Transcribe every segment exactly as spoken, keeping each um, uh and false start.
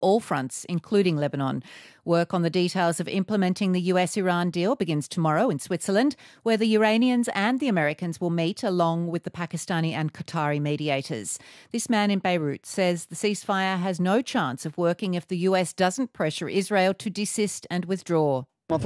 all fronts, including Lebanon. Work on the details of implementing the U S-Iran deal begins tomorrow in Switzerland, where the Iranians and the Americans will meet along with the Pakistani and Qatari mediators. This man in Beirut says the ceasefire has no chance of working if the U S doesn't pressure Israel to desist and withdraw.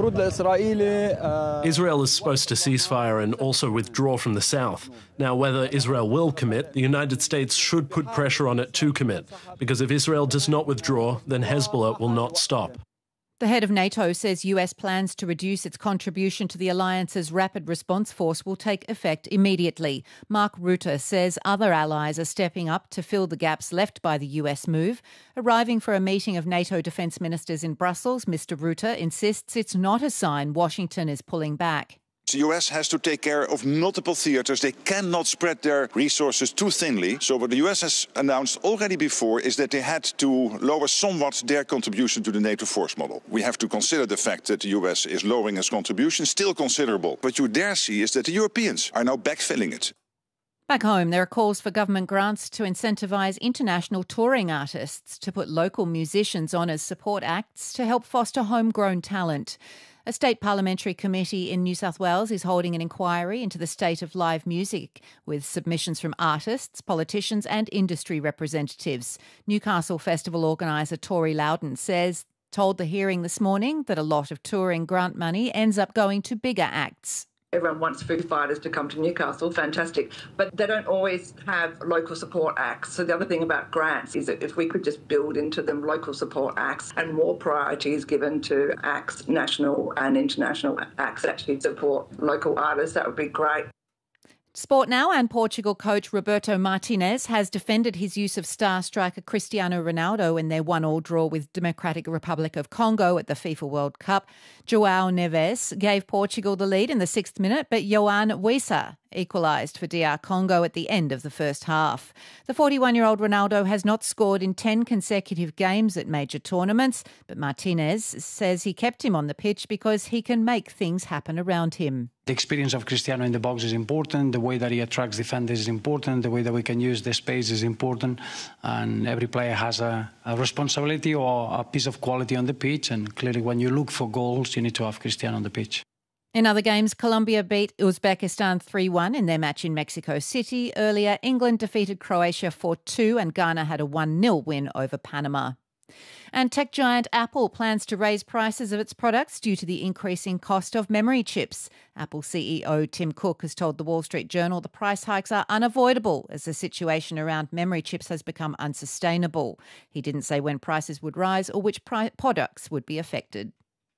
Israel is supposed to ceasefire and also withdraw from the south. Now, whether Israel will commit, the United States should put pressure on it to commit, because if Israel does not withdraw, then Hezbollah will not stop. The head of NATO says U S plans to reduce its contribution to the alliance's rapid response force will take effect immediately. Mark Rutte says other allies are stepping up to fill the gaps left by the U S move. Arriving for a meeting of NATO defence ministers in Brussels, Mister Rutte insists it's not a sign Washington is pulling back. The U S has to take care of multiple theatres. They cannot spread their resources too thinly. So what the U S has announced already before is that they had to lower somewhat their contribution to the NATO force model. We have to consider the fact that the U S is lowering its contribution, still considerable. What you dare see is that the Europeans are now backfilling it. Back home, there are calls for government grants to incentivise international touring artists to put local musicians on as support acts to help foster homegrown talent. A state parliamentary committee in New South Wales is holding an inquiry into the state of live music with submissions from artists, politicians and industry representatives. Newcastle Festival organiser Tori Loudon says, told the hearing this morning that a lot of touring grant money ends up going to bigger acts. Everyone wants Foo Fighters to come to Newcastle, fantastic, but they don't always have local support acts. So the other thing about grants is that if we could just build into them local support acts and more priorities given to acts, national and international acts that actually support local artists, that would be great. Sport now, and Portugal coach Roberto Martinez has defended his use of star striker Cristiano Ronaldo in their one-all draw with Democratic Republic of Congo at the FIFA World Cup. João Neves gave Portugal the lead in the sixth minute, but Yoan Wissa equalised for D R Congo at the end of the first half. The forty-one-year-old Ronaldo has not scored in ten consecutive games at major tournaments, but Martinez says he kept him on the pitch because he can make things happen around him. The experience of Cristiano in the box is important, the way that he attracts defenders is important, the way that we can use the space is important, and every player has a, a responsibility or a piece of quality on the pitch, and clearly when you look for goals, you need to have Cristiano on the pitch. In other games, Colombia beat Uzbekistan three one in their match in Mexico City. Earlier, England defeated Croatia four two and Ghana had a one nil win over Panama. And tech giant Apple plans to raise prices of its products due to the increasing cost of memory chips. Apple C E O Tim Cook has told the Wall Street Journal the price hikes are unavoidable as the situation around memory chips has become unsustainable. He didn't say when prices would rise or which pri- products would be affected.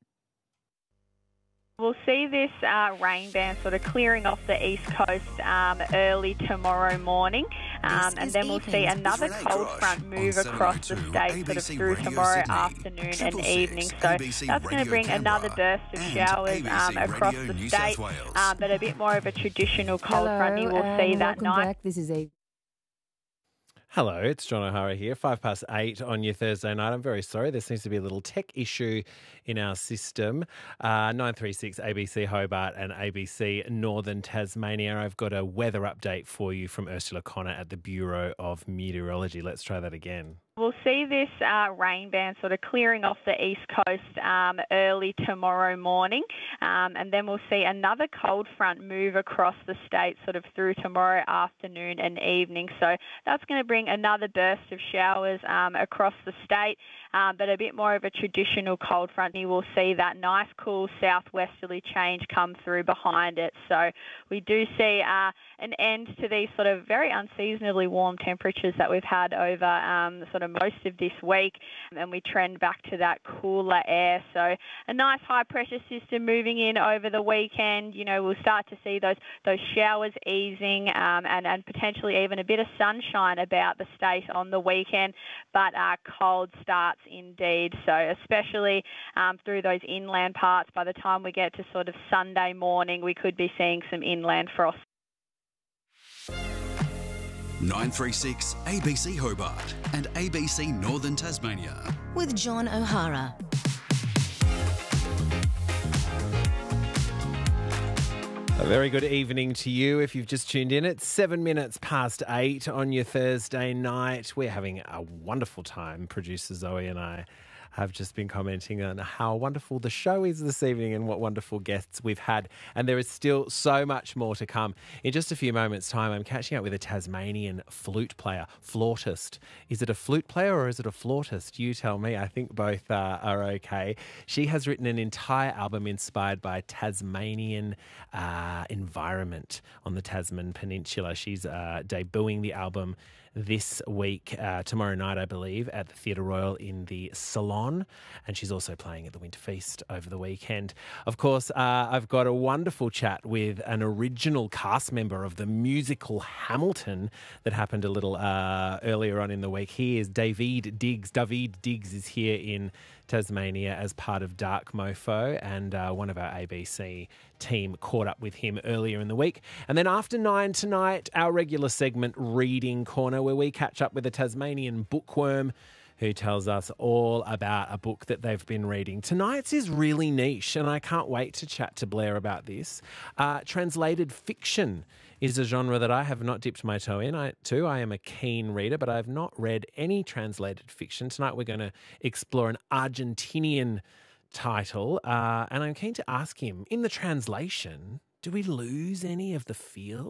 We'll see this uh, rain band sort of clearing off the east coast um, early tomorrow morning, um, and then we'll see another cold front move across the state sort of through tomorrow afternoon and evening. So that's going to bring another burst of showers um, across the state, um, but a bit more of a traditional cold front. We'll see that night. Back. This is a Hello, it's John O'Hara here, five past eight on your Thursday night. I'm very sorry, there seems to be a little tech issue in our system. Uh, nine three six A B C Hobart and A B C Northern Tasmania. I've got a weather update for you from Ursula Connor at the Bureau of Meteorology. Let's try that again. We'll see this uh, rain band sort of clearing off the east coast um, early tomorrow morning, um, and then we'll see another cold front move across the state sort of through tomorrow afternoon and evening. So that's going to bring another burst of showers um, across the state, um, but a bit more of a traditional cold front. You will see that nice cool southwesterly change come through behind it. So we do see uh, an end to these sort of very unseasonably warm temperatures that we've had over um, sort of most of this week, and we trend back to that cooler air. So a nice high pressure system moving in over the weekend. You know, we'll start to see those those showers easing um, and, and potentially even a bit of sunshine about the state on the weekend, but uh, cold starts indeed. So especially um, through those inland parts, by the time we get to sort of Sunday morning, we could be seeing some inland frost. nine three six A B C Hobart and A B C Northern Tasmania. With John O'Hara. A very good evening to you if you've just tuned in. It's seven minutes past eight on your Thursday night. We're having a wonderful time. Producer Zoe and I have just been commenting on how wonderful the show is this evening and what wonderful guests we've had. And there is still so much more to come. In just a few moments' time, I'm catching up with a Tasmanian flute player, flautist. Is it a flute player or is it a flautist? You tell me. I think both uh, are okay. She has written an entire album inspired by Tasmanian uh, environment on the Tasman Peninsula. She's uh, debuting the album this week, uh, tomorrow night, I believe, at the Theatre Royal in the Salon. And she's also playing at the Winter Feast over the weekend. Of course, uh, I've got a wonderful chat with an original cast member of the musical Hamilton that happened a little uh, earlier on in the week. He is David Diggs. David Diggs is here in Tasmania as part of Dark Mofo, and uh, one of our A B C team caught up with him earlier in the week. And then after nine tonight, our regular segment, Reading Corner, where we catch up with a Tasmanian bookworm who tells us all about a book that they've been reading. Tonight's is really niche, and I can't wait to chat to Blair about this. Uh, translated fiction is a genre that I have not dipped my toe in. I, too, I am a keen reader, but I have not read any translated fiction. Tonight we're going to explore an Argentinian title, uh, and I'm keen to ask him, in the translation, do we lose any of the feel?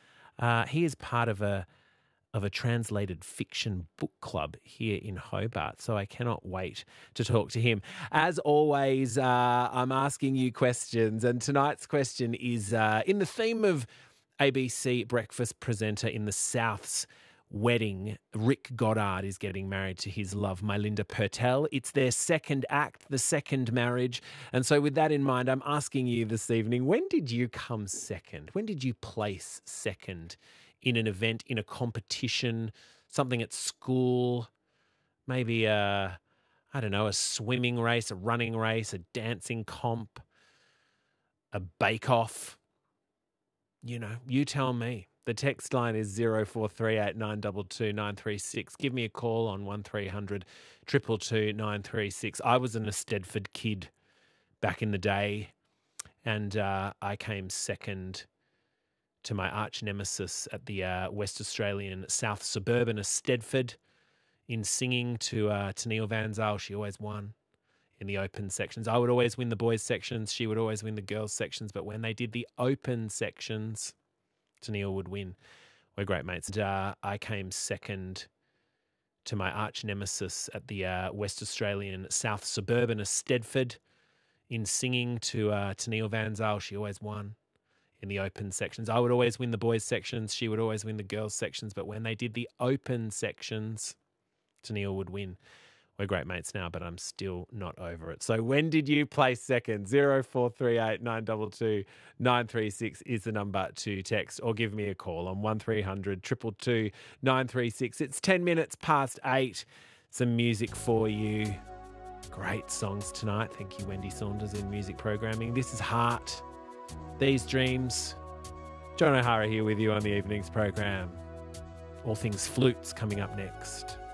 Uh, he is part of a of a translated fiction book club here in Hobart, so I cannot wait to talk to him. As always, uh, I'm asking you questions, and tonight's question is uh, in the theme of A B C breakfast presenter in the South's wedding. Rick Goddard is getting married to his love, Melinda Purtell. It's their second act, the second marriage. And so with that in mind, I'm asking you this evening, when did you come second? When did you place second in an event, in a competition, something at school, maybe a, I don't know, a swimming race, a running race, a dancing comp, a bake-off? You know, you tell me. The text line is zero four three eight nine two two nine three six. Give me a call on one three hundred two two two nine three six. I was an Eisteddfod kid back in the day, and uh, I came second to my arch nemesis at the uh, West Australian South Suburban Eisteddfod in singing to uh, Tennille Van Zyl. She always won in the open sections. I would always win the boys sections. She would always win the girls sections. But when they did the open sections, Tennille would win. We're great mates. And, uh, I came second to my arch nemesis at the uh, West Australian South Suburban Eisteddfod in singing to uh, Tennille Van Zyl. She always won in the open sections. I would always win the boys sections. She would always win the girls sections. But when they did the open sections, Tennille would win. We're great mates now, but I'm still not over it. So when did you place second? zero four three eight nine two two nine three six is the number to text, or give me a call on one three hundred two two two nine three six. It's ten minutes past eight. Some music for you. Great songs tonight. Thank you, Wendy Saunders, in music programming. This is Heart. These Dreams. John O'Hara here with you on the evening's program. All things flutes coming up next.